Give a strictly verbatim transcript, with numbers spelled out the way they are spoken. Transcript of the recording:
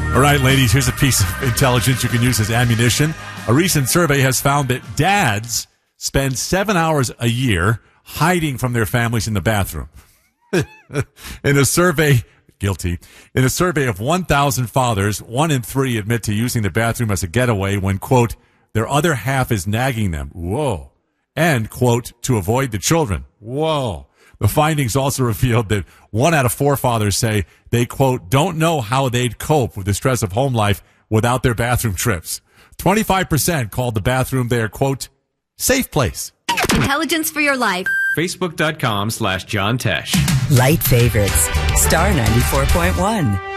All right, ladies, here's a piece of intelligence you can use as ammunition. A recent survey has found that dads spend seven hours a year hiding from their families in the bathroom. In a survey, guilty, in a survey of one thousand fathers, one in three admit to using the bathroom as a getaway when, quote, their other half is nagging them. Whoa. And, quote, to avoid the children. Whoa. The findings also revealed that one out of four fathers say they, quote, don't know how they'd cope with the stress of home life without their bathroom trips. twenty-five percent called the bathroom their, quote, safe place. Intelligence for your life. Facebook.com slash John Tesh. Light favorites. Star ninety-four point one.